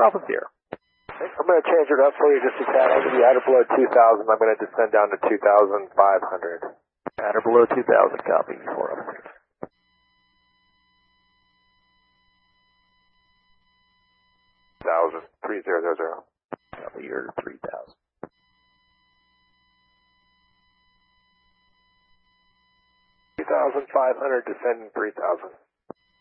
south of here. I'm going to change it up for you just a tad. I'll give you at or below 2,000. I'm going to descend down to 2,500. At or below 2,000, copy, 4 officers. 3000. Copy, you're 3,000. 2,500, descending 3,000.